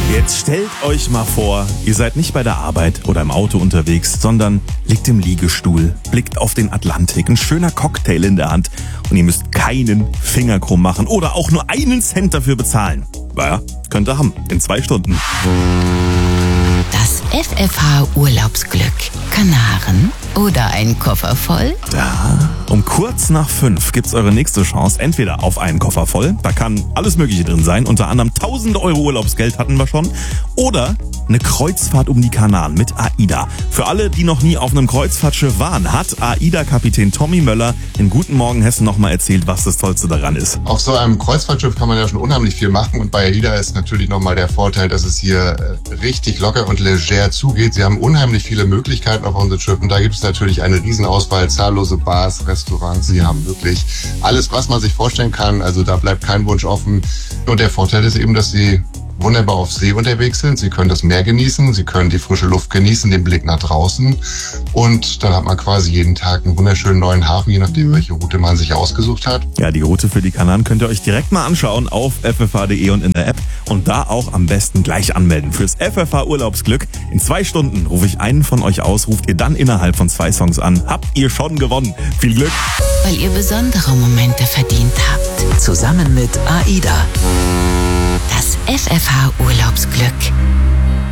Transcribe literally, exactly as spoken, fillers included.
Jetzt stellt euch mal vor, ihr seid nicht bei der Arbeit oder im Auto unterwegs, sondern liegt im Liegestuhl, blickt auf den Atlantik, ein schöner Cocktail in der Hand und ihr müsst keinen Finger krumm machen oder auch nur einen Cent dafür bezahlen. Naja, könnt ihr haben, in zwei Stunden. Das F F H Urlaubsglück. Kanaren oder ein Koffer voll? Da, um kurz nach fünf gibt's eure nächste Chance, entweder auf einen Koffer voll, da kann alles Mögliche drin sein, unter anderem tausend Euro Urlaubsgeld hatten wir schon, oder eine Kreuzfahrt um die Kanaren mit AIDA. Für alle, die noch nie auf einem Kreuzfahrtschiff waren, hat AIDA-Kapitän Tommy Möller in Guten Morgen Hessen nochmal erzählt, was das Tollste daran ist. Auf so einem Kreuzfahrtschiff kann man ja schon unheimlich viel machen und bei AIDA ist natürlich nochmal der Vorteil, dass es hier richtig locker und leger zugeht. Sie haben unheimlich viele Möglichkeiten auf unseren Schiffen. Da gibt es natürlich eine Riesenauswahl, zahllose Bars, Restaurants. Sie haben wirklich alles, was man sich vorstellen kann. Also da bleibt kein Wunsch offen. Und der Vorteil ist eben, dass Sie wunderbar auf See unterwegs sind. Sie können das Meer genießen, Sie können die frische Luft genießen, den Blick nach draußen. Und dann hat man quasi jeden Tag einen wunderschönen neuen Hafen, je nachdem, welche Route man sich ausgesucht hat. Ja, die Route für die Kanaren könnt ihr euch direkt mal anschauen auf f f h punkt d e und in der App. Und da auch am besten gleich anmelden fürs F F H Urlaubsglück. In zwei Stunden rufe ich einen von euch aus, ruft ihr dann innerhalb von zwei Songs an. Habt ihr schon gewonnen. Viel Glück! Weil ihr besondere Momente verdient habt. Zusammen mit AIDA. Das F F H Urlaubsglück.